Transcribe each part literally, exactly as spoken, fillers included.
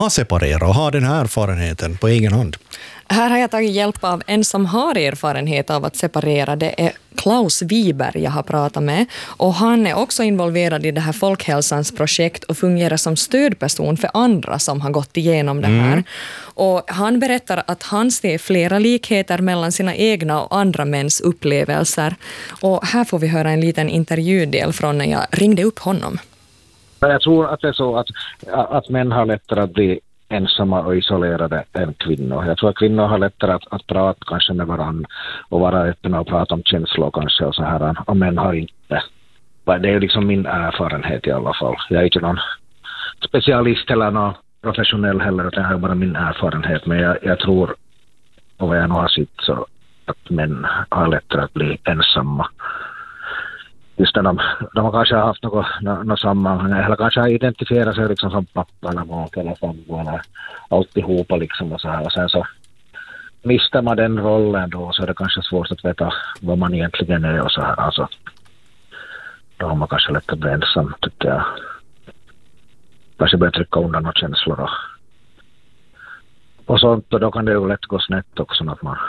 har separerat och har den här erfarenheten på egen hand. Här har jag tagit hjälp av en som har erfarenhet av att separera. Det är Klaus Wiberg jag har pratat med. Och han är också involverad i det här folkhälsans projekt och fungerar som stödperson för andra som har gått igenom det här. Mm. Och han berättar att han ser flera likheter mellan sina egna och andra mäns upplevelser. Och här får vi höra en liten intervjudel från när jag ringde upp honom. Jag tror att det är så att, att män har lättare att bli ensamma och isolerade än kvinnor. Jag tror att kvinnor har lättare att, att prata kanske med varandra och vara öppna och prata om känslor kanske och så här. Och män har inte. Det är liksom min erfarenhet i alla fall. Jag är inte någon specialist eller någon professionell heller, utan det är bara min erfarenhet. Men jag, jag tror, och vad jag nu har sett, så att män har lättare att bli ensamma. Just när de, de har kanske haft något, något sammanhang eller kanske har identifierat sig liksom som pappa eller maka eller sambo eller alltihopa liksom och så här. Och sen så mister man den rollen då, så är det kanske svårt att veta vad man egentligen är och så här. Alltså, då har man kanske lätt att bli ensam, tycker jag. Kanske börja trycka undan några känslor och, och sånt, och då kan det ju lätt gå snett också att man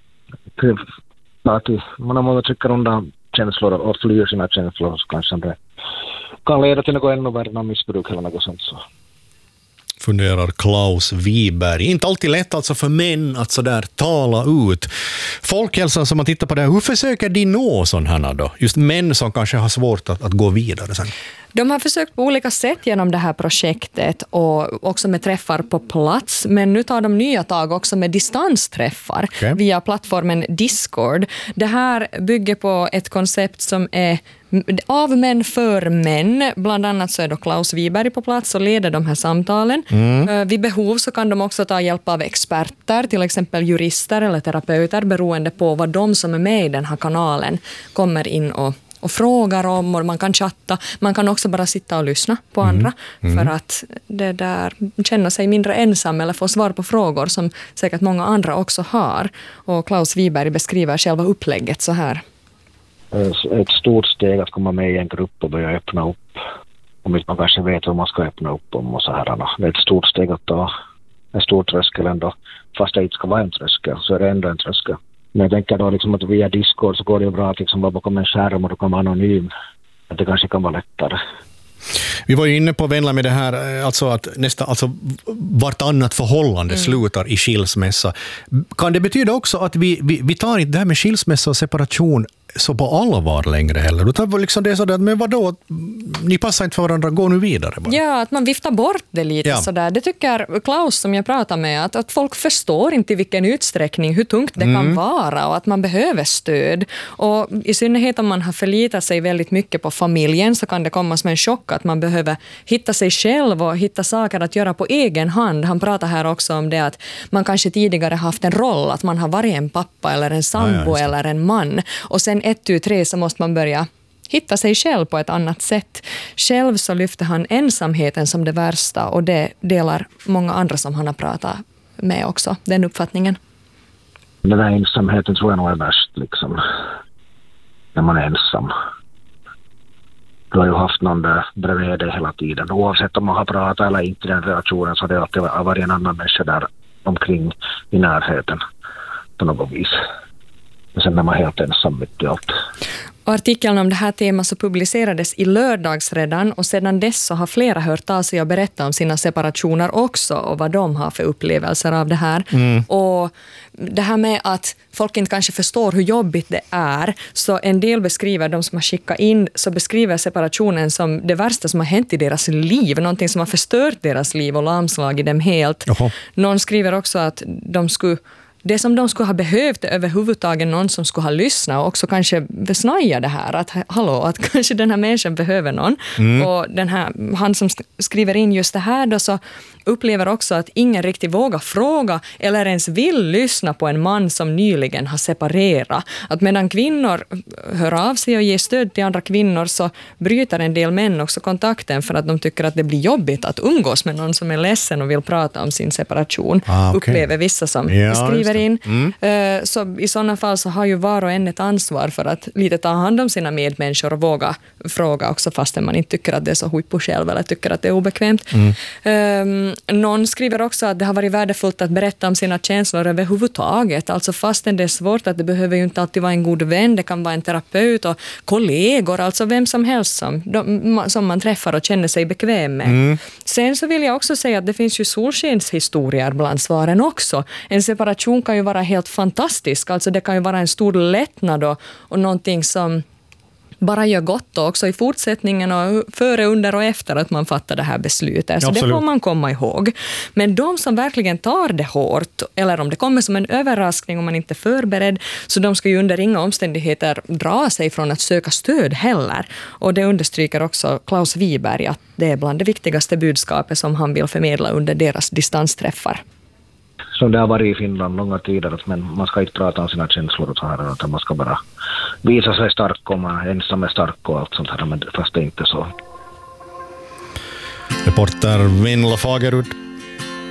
att man har många trycker undan känslor och flyr sina känslor, så kanske det kan leda till något ännu värre missbruk eller något sånt. Så. Funderar Klaus Wiberg. Inte alltid lätt alltså för män att så där tala ut. Folkhälsan, som man tittar på det, hur försöker de nå sån här då? Just män som kanske har svårt att, att gå vidare sen. De har försökt på olika sätt genom det här projektet och också med träffar på plats, men nu tar de nya tag också med distansträffar okay. via plattformen Discord. Det här bygger på ett koncept som är av män för män. Bland annat så är då Klaus Wiberg på plats och leder de här samtalen. Mm. Vid behov så kan de också ta hjälp av experter, till exempel jurister eller terapeuter, beroende på vad de som är med i den här kanalen kommer in och och frågar om, och man kan chatta. Man kan också bara sitta och lyssna på mm. andra mm. för att det där känna sig mindre ensam eller få svar på frågor som säkert många andra också har. Och Klaus Wiberg beskriver själva upplägget så här. Ett stort steg att komma med i en grupp och börja öppna upp. Om inte man kanske vet hur man ska öppna upp om och så här. Det är ett stort steg att ta en stor tröskel ändå. Fast det inte ska vara en tröskel, så är det ändå en tröskel. Men jag tänker då liksom att via Discord så går det bra att liksom vara bakom en skärm och då kan man anonym. Att det kanske kan vara lättare. Vi var ju inne på Venla med det här, alltså att nästa, alltså vartannat förhållande mm. slutar i skilsmässa. Kan det betyda också att vi, vi, vi tar inte det här med skilsmässa och separation så på allvar längre heller? Då tar vi liksom det sådär, men vadå? Ni passar inte för varandra, gå nu vidare bara. Ja, att man viftar bort det lite ja. sådär. Det tycker Klaus som jag pratar med, att, att folk förstår inte i vilken utsträckning, hur tungt det mm. kan vara och att man behöver stöd. Och i synnerhet om man har förlitat sig väldigt mycket på familjen så kan det komma som en chock att man behöver hitta sig själv och hitta saker att göra på egen hand. Han pratar här också om det att man kanske tidigare haft en roll, att man har varit en pappa eller en sambo ja, ja, eller en man. Och sen ett, tu, tre så måste man börja hitta sig själv på ett annat sätt. Själv så lyfter han ensamheten som det värsta och det delar många andra som han har pratat med också, den uppfattningen. Den här ensamheten tror jag nog är värst liksom. När man är ensam. Du har ju haft någon där bredvid dig hela tiden. Oavsett om man har pratat eller inte i den relationen så har det alltid varit en annan människa där omkring i närheten på något vis. Men sen är man helt ensam mitt i allt. Artikeln om det här temat så publicerades i lördags redan och sedan dess så har flera hört av sig och berättat om sina separationer också och vad de har för upplevelser av det här. Mm. Och det här med att folk inte kanske förstår hur jobbigt det är, så en del beskriver, de som har skickat in, så beskriver separationen som det värsta som har hänt i deras liv, någonting som har förstört deras liv och lamslagit dem helt. Jaha. Någon skriver också att de skulle Det som de skulle ha behövt överhuvudtaget någon som skulle ha lyssnat och också kanske besnaja det här. Att hallå, att kanske den här människan behöver någon. Mm. Och den här, han som skriver in just det här då, så upplever också att ingen riktigt vågar fråga eller ens vill lyssna på en man som nyligen har separerat. Att medan kvinnor hör av sig och ger stöd till andra kvinnor så bryter en del män också kontakten för att de tycker att det blir jobbigt att umgås med någon som är ledsen och vill prata om sin separation. Ah, okay. Upplever vissa som ja, skriver bjuder in. Mm. Så i sådana fall så har ju var och en ett ansvar för att lite ta hand om sina medmänniskor och våga fråga också fastän man inte tycker att det är så huippo själv eller tycker att det är obekvämt. Mm. Um, någon skriver också att det har varit värdefullt att berätta om sina känslor överhuvudtaget. Alltså fastän det är svårt, att det behöver ju inte alltid vara en god vän, det kan vara en terapeut och kollegor, alltså vem som helst som, de, som man träffar och känner sig bekväm med. Mm. Sen så vill jag också säga att det finns ju solskenshistorier bland svaren också. En separation kan ju vara helt fantastisk, alltså det kan ju vara en stor lättnad och, och någonting som bara gör gott också i fortsättningen och före, under och efter att man fattar det här beslutet. Så Absolut. Det får man komma ihåg. Men de som verkligen tar det hårt, eller om det kommer som en överraskning om man inte är förberedd, så de ska ju under inga omständigheter dra sig från att söka stöd heller. Och det understryker också Klaus Wiberg att det är bland det viktigaste budskapet som han vill förmedla under deras distansträffar. Som det har varit i Finland långa tider, men man ska inte prata om sina känslor och så här, utan man ska bara visa sig stark om man ensam är stark och allt sånt här, men fast det är inte så. Reporter Venla Fagerud.